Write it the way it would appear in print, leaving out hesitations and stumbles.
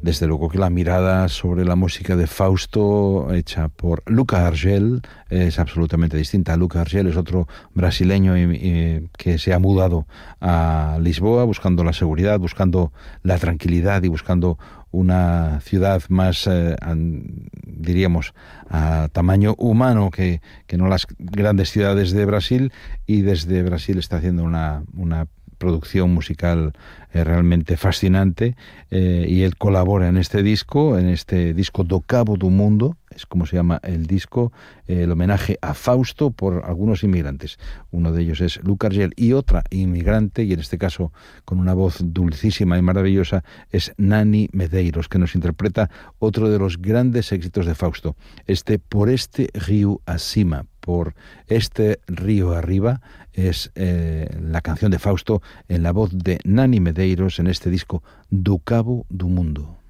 Desde luego que la mirada sobre la música de Fausto, hecha por Luca Argel, es absolutamente distinta. Luca Argel es otro brasileño que se ha mudado a Lisboa buscando la seguridad, buscando la tranquilidad y buscando una ciudad más, diríamos, a tamaño humano que no las grandes ciudades de Brasil, y desde Brasil está haciendo una producción musical realmente fascinante, y él colabora en este disco Do Cabo do Mundo, es como se llama el disco, el homenaje a Fausto por algunos inmigrantes. Uno de ellos es Luca Argel, y otra inmigrante, y en este caso con una voz dulcísima y maravillosa, es Nani Medeiros, que nos interpreta otro de los grandes éxitos de Fausto, Por este río acima, por este río arriba, es la canción de Fausto en la voz de Nani Medeiros en este disco Do Cabo do Mundo.